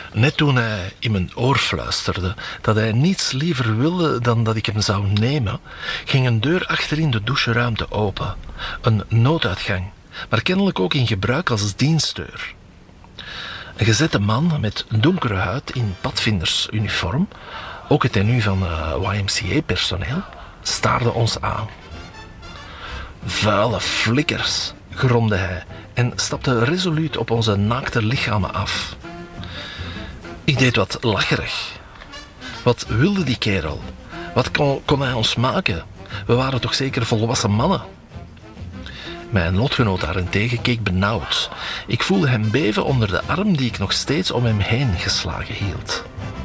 Net toen hij in mijn oor fluisterde dat hij niets liever wilde dan dat ik hem zou nemen, ging een deur achterin de doucheruimte open. Een nooduitgang, maar kennelijk ook in gebruik als dienstdeur. Een gezette man met donkere huid in padvindersuniform, ook het tenue van YMCA-personeel, staarde ons aan. Vuile flikkers, gromde hij en stapte resoluut op onze naakte lichamen af. Ik deed wat lacherig. Wat wilde die kerel? Wat kon hij ons maken? We waren toch zeker volwassen mannen? Mijn lotgenoot daarentegen keek benauwd. Ik voelde hem beven onder de arm die ik nog steeds om hem heen geslagen hield.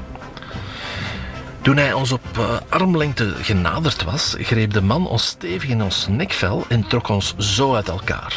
Toen hij ons op armlengte genaderd was, greep de man ons stevig in ons nekvel en trok ons zo uit elkaar.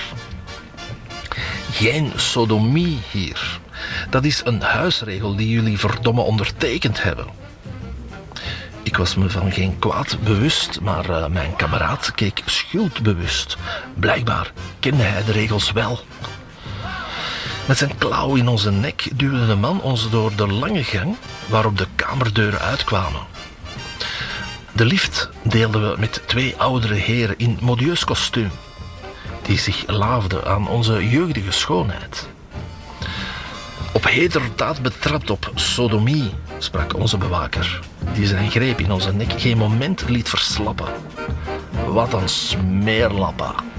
Geen sodomie hier. Dat is een huisregel die jullie verdomme ondertekend hebben. Ik was me van geen kwaad bewust, maar mijn kameraad keek schuldbewust. Blijkbaar kende hij de regels wel. Met zijn klauw in onze nek duwde de man ons door de lange gang waarop de kamerdeuren uitkwamen. De lift deelden we met 2 oudere heren in modieus kostuum, die zich laafden aan onze jeugdige schoonheid. Op heterdaad betrapt op sodomie, sprak onze bewaker, die zijn greep in onze nek geen moment liet verslappen. Wat een smeerlappa.